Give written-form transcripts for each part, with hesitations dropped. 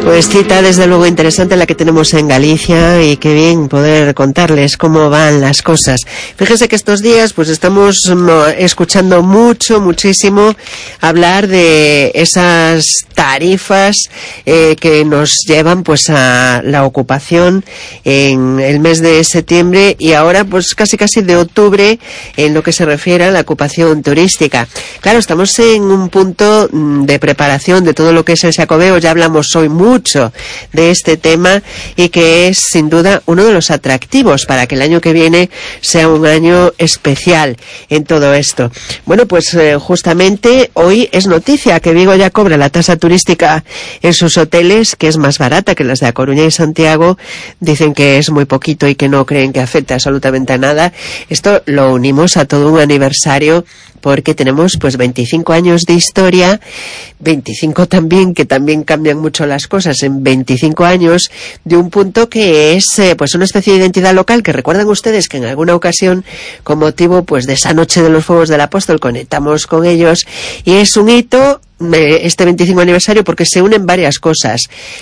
Pues cita desde luego interesante la que tenemos en Galicia, y qué bien poder contarles cómo van las cosas. Fíjense que estos días pues estamos escuchando muchísimo hablar de esas tarifas que nos llevan pues a la ocupación en el mes de septiembre y ahora pues casi de octubre en lo que se refiere a la ocupación turística. Claro, estamos en un punto de preparación de todo lo que es el Xacobeo. Ya hablamos hoy mucho de este tema y que es sin duda uno de los atractivos para que el año que viene sea un año especial en todo esto. Bueno, pues justamente hoy es noticia que Vigo ya cobra la tasa turística en sus hoteles, que es más barata que las de A Coruña y Santiago. Dicen que es muy poquito y que no creen que afecte absolutamente a nada. Esto lo unimos a todo un aniversario porque tenemos pues 25 años de historia, 25 también, que también cambian mucho las cosas en 25 años, de un punto que es pues una especie de identidad local, que recuerdan ustedes que en alguna ocasión, con motivo pues de esa noche de los Fuegos del Apóstol, conectamos con ellos, y es un hito este 25 aniversario porque se unen varias cosas.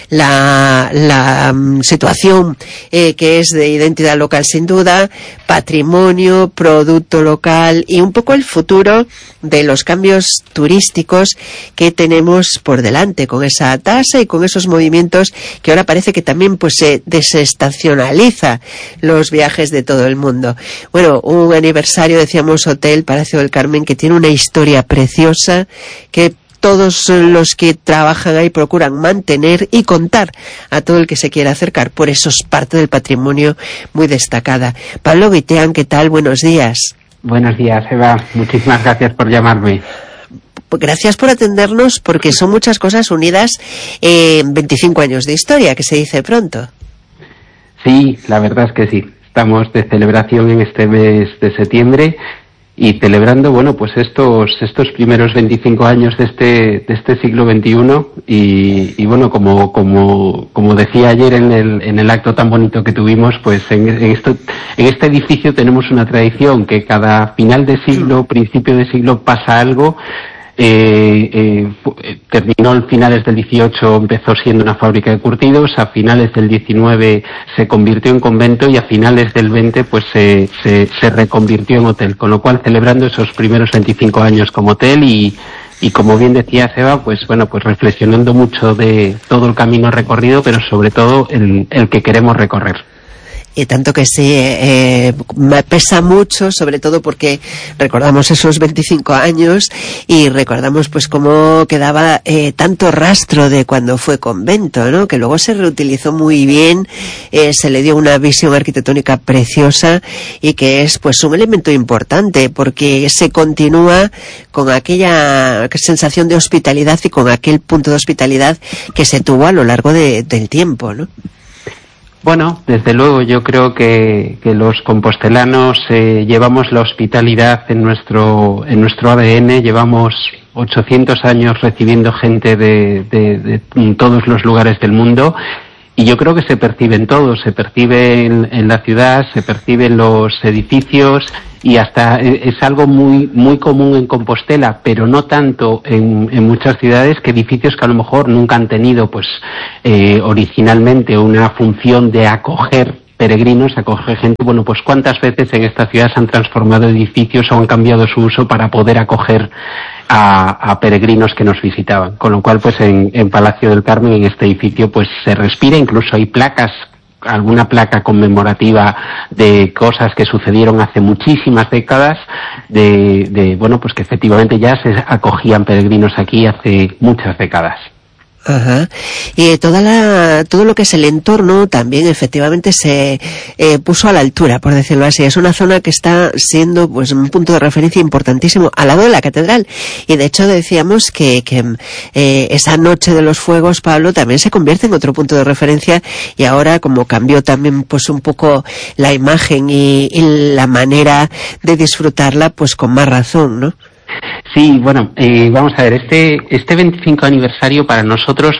La situación que es de identidad local sin duda, patrimonio, producto local y un poco el futuro de los cambios turísticos que tenemos por delante con esa tasa y con esos movimientos que ahora parece que también pues se desestacionaliza los viajes de todo el mundo. Bueno, un aniversario, decíamos, Hotel Palacio del Carmen, que tiene una historia preciosa que todos los que trabajan ahí procuran mantener y contar a todo el que se quiera acercar. Por eso es parte del patrimonio muy destacada. Pablo Guiteán, ¿qué tal? Buenos días. Buenos días, Eva. Muchísimas gracias por llamarme. Gracias por atendernos, porque son muchas cosas unidas en 25 años de historia, que se dice pronto. Sí, la verdad es que sí. Estamos de celebración en este mes de septiembre y celebrando, bueno, pues estos primeros 25 años de este siglo XXI y bueno, como decía ayer en el acto tan bonito que tuvimos, pues en este edificio tenemos una tradición que cada final de siglo, principio de siglo pasa algo. Terminó en finales del 18, empezó siendo una fábrica de curtidos, a finales del 19 se convirtió en convento y a finales del 20 pues se reconvirtió en hotel, con lo cual celebrando esos primeros 25 años como hotel y como bien decía Seba, pues bueno, pues reflexionando mucho de todo el camino recorrido, pero sobre todo el que queremos recorrer. Y tanto que sí, me pesa mucho, sobre todo porque recordamos esos 25 años y recordamos pues cómo quedaba tanto rastro de cuando fue convento, ¿no? Que luego se reutilizó muy bien, se le dio una visión arquitectónica preciosa y que es pues un elemento importante porque se continúa con aquella sensación de hospitalidad y con aquel punto de hospitalidad que se tuvo a lo largo del tiempo, ¿no? Bueno, desde luego yo creo que los compostelanos llevamos la hospitalidad en nuestro ADN, llevamos 800 años recibiendo gente de todos los lugares del mundo y yo creo que se percibe en todo, se percibe en la ciudad, se percibe en los edificios y hasta es algo muy común en Compostela, pero no tanto en muchas ciudades, que edificios que a lo mejor nunca han tenido pues originalmente una función de acoger peregrinos, acoger gente. Bueno, pues cuántas veces en esta ciudad se han transformado edificios o han cambiado su uso para poder acoger a peregrinos que nos visitaban, con lo cual pues en Palacio del Carmen, en este edificio, pues se respira, incluso hay placas, alguna placa conmemorativa de cosas que sucedieron hace muchísimas décadas, bueno, pues que efectivamente ya se acogían peregrinos aquí hace muchas décadas. Ajá. Y todo lo que es el entorno también efectivamente se puso a la altura, por decirlo así. Es una zona que está siendo pues un punto de referencia importantísimo al lado de la catedral. Y de hecho decíamos que esa noche de los fuegos, Pablo, también se convierte en otro punto de referencia y ahora como cambió también pues un poco la imagen y la manera de disfrutarla, pues con más razón, ¿no? Sí, bueno, vamos a ver, este 25 aniversario para nosotros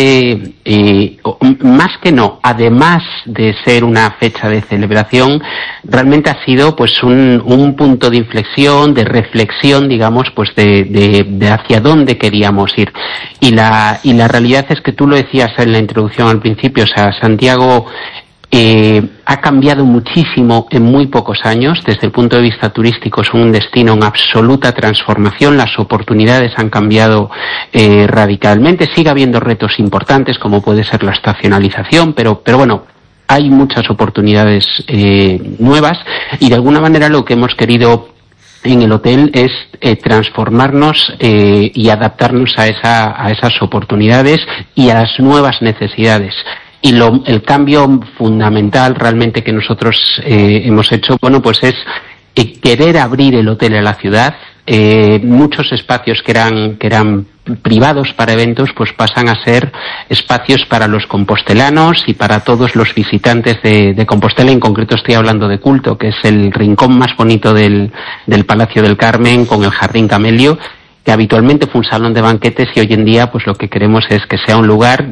además de ser una fecha de celebración, realmente ha sido pues un punto de inflexión, de reflexión, digamos, pues de hacia dónde queríamos ir. Y la realidad es que tú lo decías en la introducción al principio, o sea, Santiago ha cambiado muchísimo en muy pocos años. Desde el punto de vista turístico es un destino en absoluta transformación. Las oportunidades han cambiado radicalmente. Sigue habiendo retos importantes como puede ser la estacionalización, pero bueno, hay muchas oportunidades nuevas, y de alguna manera lo que hemos querido en el hotel es transformarnos y adaptarnos a esas oportunidades y a las nuevas necesidades. Y el cambio fundamental realmente que nosotros hemos hecho, bueno, pues es querer abrir el hotel a la ciudad. Muchos espacios que eran privados para eventos, pues pasan a ser espacios para los compostelanos y para todos los visitantes de Compostela. En concreto estoy hablando de Culto, que es el rincón más bonito del Palacio del Carmen, con el Jardín Camelio, que habitualmente fue un salón de banquetes, y hoy en día pues lo que queremos es que sea un lugar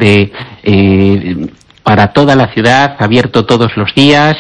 para toda la ciudad, abierto todos los días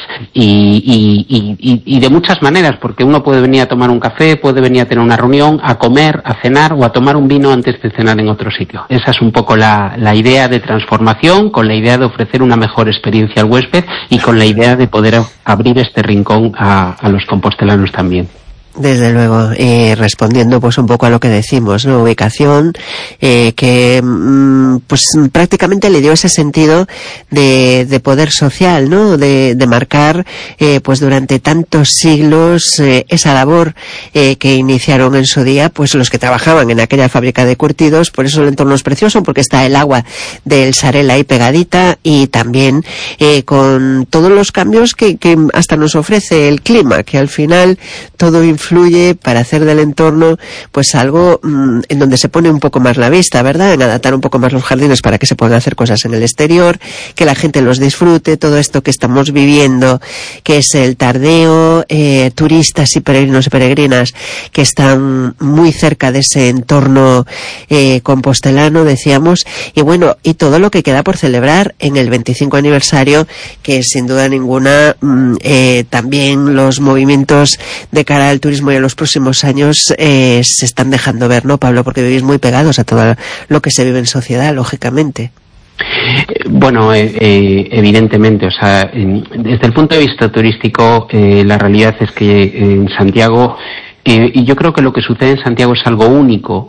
y de muchas maneras, porque uno puede venir a tomar un café, puede venir a tener una reunión, a comer, a cenar o a tomar un vino antes de cenar en otro sitio. Esa es un poco la idea de transformación, con la idea de ofrecer una mejor experiencia al huésped y con la idea de poder abrir este rincón a los compostelanos también. Desde luego, respondiendo pues un poco a lo que decimos, ¿no? Ubicación, que pues prácticamente le dio ese sentido de poder social, ¿no? De marcar, pues durante tantos siglos, esa labor, que iniciaron en su día, pues los que trabajaban en aquella fábrica de curtidos. Por eso el entorno es precioso, porque está el agua del Sarel ahí pegadita, y también, con todos los cambios que hasta nos ofrece el clima, que al final todo influye para hacer del entorno pues algo en donde se pone un poco más la vista, ¿verdad? En adaptar un poco más los jardines para que se puedan hacer cosas en el exterior, que la gente los disfrute, todo esto que estamos viviendo, que es el tardeo, turistas y peregrinos y peregrinas que están muy cerca de ese entorno compostelano, decíamos, y bueno, y todo lo que queda por celebrar en el 25 aniversario, que sin duda ninguna también los movimientos de cara al turismo y en los próximos años se están dejando ver, ¿no, Pablo? Porque vivís muy pegados a todo lo que se vive en sociedad, lógicamente. Bueno, evidentemente, o sea, desde el punto de vista turístico, la realidad es que en Santiago, y yo creo que lo que sucede en Santiago es algo único,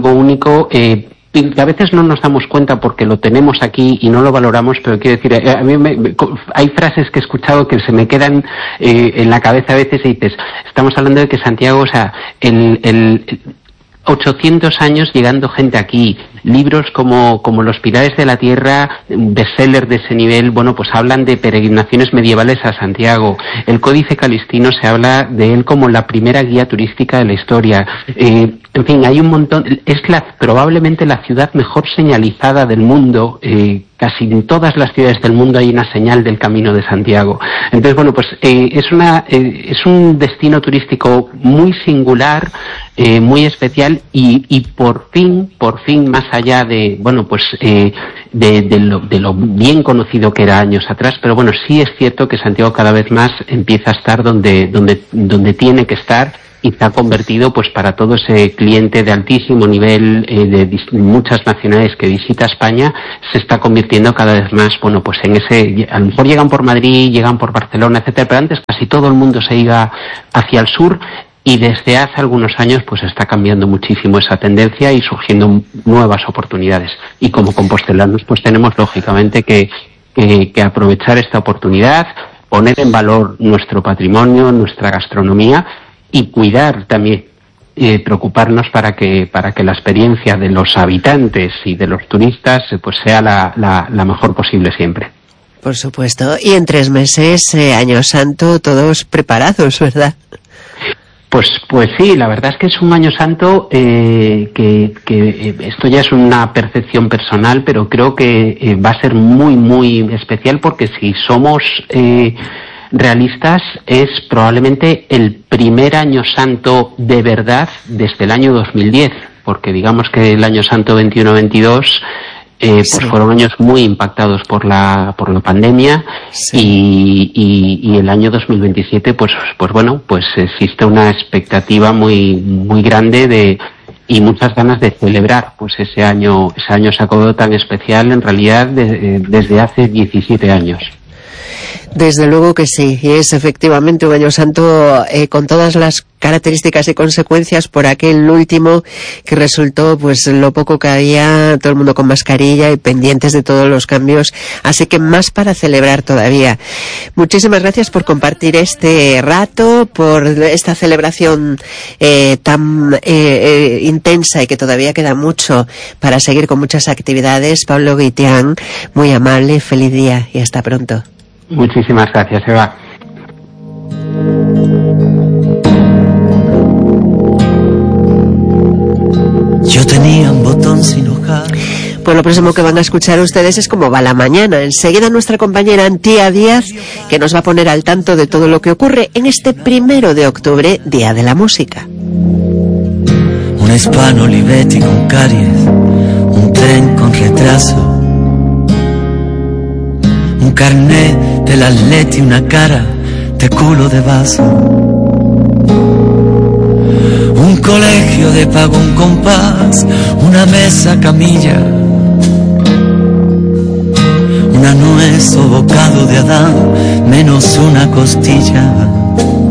a veces no nos damos cuenta porque lo tenemos aquí y no lo valoramos, pero quiero decir, a mí hay frases que he escuchado que se me quedan en la cabeza a veces, y dices, estamos hablando de que Santiago, o sea, 800 años llegando gente aquí, libros como Los Pilares de la Tierra, bestseller de ese nivel, bueno, pues hablan de peregrinaciones medievales a Santiago. El Códice Calistino se habla de él como la primera guía turística de la historia. En fin, hay un montón. Es probablemente la ciudad mejor señalizada del mundo. Casi en todas las ciudades del mundo hay una señal del Camino de Santiago. Entonces, bueno, pues es un destino turístico muy singular, muy especial, y por fin, más allá de, bueno, pues de lo bien conocido que era años atrás, pero bueno, sí es cierto que Santiago cada vez más empieza a estar donde tiene que estar, y se ha convertido, pues para todo ese cliente de altísimo nivel, de muchas nacionalidades que visita España, se está convirtiendo cada vez más, bueno, pues en ese, a lo mejor llegan por Madrid, llegan por Barcelona, etcétera, pero antes casi todo el mundo se iba hacia el sur, y desde hace algunos años pues está cambiando muchísimo esa tendencia y surgiendo nuevas oportunidades. Y como compostelanos pues tenemos lógicamente que aprovechar esta oportunidad, poner en valor nuestro patrimonio, nuestra gastronomía, y cuidar también, preocuparnos para que la experiencia de los habitantes y de los turistas pues sea la mejor posible siempre. Por supuesto. Y en 3 meses, Año Santo, todos preparados, ¿verdad? Pues sí, la verdad es que es un Año Santo que esto ya es una percepción personal, pero creo que va a ser muy, muy especial, porque si somos realistas, es probablemente el primer año santo de verdad desde el año 2010, porque digamos que el año santo 21-22 pues fueron años muy impactados por la pandemia, y el año 2027 pues bueno, pues existe una expectativa muy grande y muchas ganas de celebrar pues ese año sacro tan especial, en realidad desde hace 17 años. Desde luego que sí, y es efectivamente un año santo con todas las características y consecuencias por aquel último que resultó pues lo poco que había, todo el mundo con mascarilla y pendientes de todos los cambios, así que más para celebrar todavía. Muchísimas gracias por compartir este rato, por esta celebración tan intensa y que todavía queda mucho para seguir con muchas actividades. Pablo Guitián, muy amable, feliz día y hasta pronto. Muchísimas gracias, Eva. Yo tenía un botón sin hojar. Pues lo próximo que van a escuchar ustedes es Cómo va la mañana. Enseguida nuestra compañera Antía Díaz, que nos va a poner al tanto de todo lo que ocurre en este 1 de octubre, Día de la Música. Un hispano Olivetti con caries, un tren con retraso, un carnet del Atleti, una cara de culo de vaso, un colegio de pago, un compás, una mesa camilla, una nuez o bocado de Adán, menos una costilla.